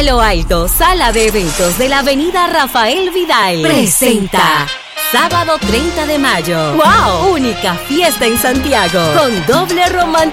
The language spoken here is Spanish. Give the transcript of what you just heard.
Palo Alto, sala de eventos de la avenida Rafael Vidal, presenta sábado 30 de mayo. ¡Wow! Única fiesta en Santiago, con doble romanticismo